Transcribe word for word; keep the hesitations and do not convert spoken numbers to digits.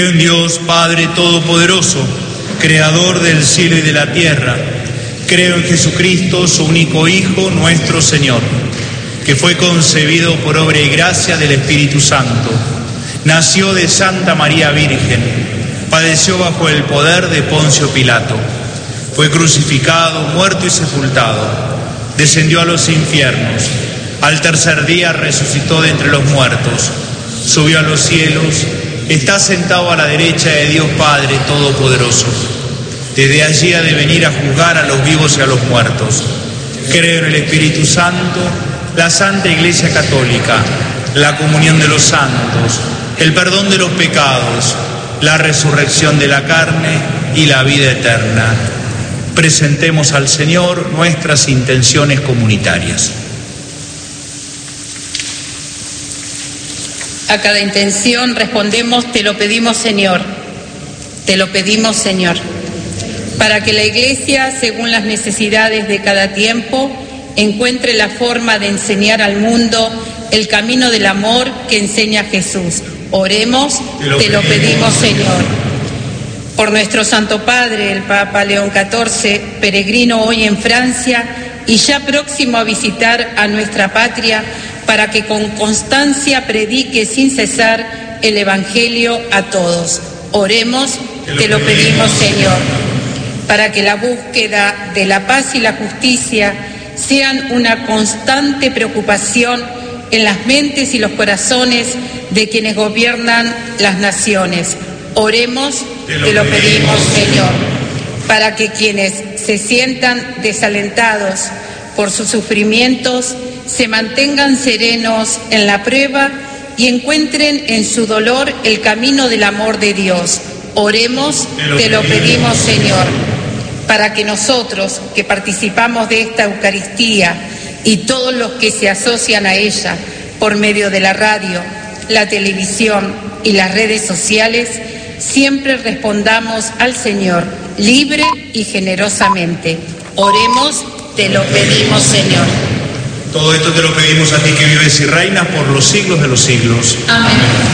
En Dios Padre Todopoderoso, Creador del cielo y de la tierra. Creo en Jesucristo, su único Hijo, nuestro Señor, que fue concebido por obra y gracia del Espíritu Santo. Nació de Santa María Virgen, padeció bajo el poder de Poncio Pilato. Fue crucificado, muerto y sepultado. Descendió a los infiernos. Al tercer día resucitó de entre los muertos. Subió a los cielos. Está sentado a la derecha de Dios Padre Todopoderoso. Desde allí ha de venir a juzgar a los vivos y a los muertos. Creo en el Espíritu Santo, la Santa Iglesia Católica, la comunión de los santos, el perdón de los pecados, la resurrección de la carne y la vida eterna. Presentemos al Señor nuestras intenciones comunitarias. A cada intención respondemos: te lo pedimos, Señor, te lo pedimos, Señor, para que la Iglesia, según las necesidades de cada tiempo, encuentre la forma de enseñar al mundo el camino del amor que enseña Jesús. Oremos, te lo, te lo pedimos, Señor. Por nuestro Santo Padre, el Papa León catorce, peregrino hoy en Francia y ya próximo a visitar a nuestra patria, para que con constancia predique sin cesar el Evangelio a todos. Oremos, te lo, te lo pedimos, Señor, para que la búsqueda de la paz y la justicia sean una constante preocupación en las mentes y los corazones de quienes gobiernan las naciones. Oremos, te lo, te lo pedimos, Señor, para que quienes se sientan desalentados por sus sufrimientos se mantengan serenos en la prueba y encuentren en su dolor el camino del amor de Dios. Oremos, te lo, te lo pedimos, Señor, para que nosotros que participamos de esta Eucaristía y todos los que se asocian a ella por medio de la radio, la televisión y las redes sociales, siempre respondamos al Señor libre y generosamente. Oremos, te lo pedimos, Señor. Todo esto te lo pedimos a ti que vives y reinas por los siglos de los siglos. Amén.